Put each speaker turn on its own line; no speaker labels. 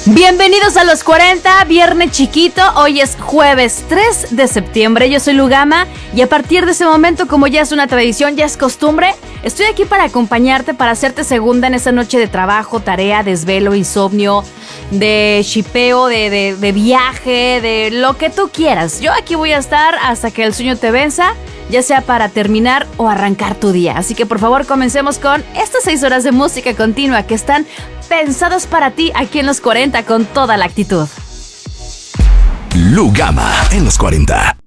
Bienvenidos a los 40, viernes chiquito, hoy es jueves 3 de septiembre, yo soy Lugama y a partir de ese momento, como ya es una tradición, ya es costumbre, estoy aquí para acompañarte, para hacerte segunda en esa noche de trabajo, tarea, desvelo, insomnio, de shipeo, de viaje, de lo que tú quieras. Yo aquí voy a estar hasta que el sueño te venza, ya sea para terminar o arrancar tu día. Así que por favor comencemos con estas 6 horas de música continua que están pensados para ti aquí en los 40 con toda la actitud.
Lugama en los 40.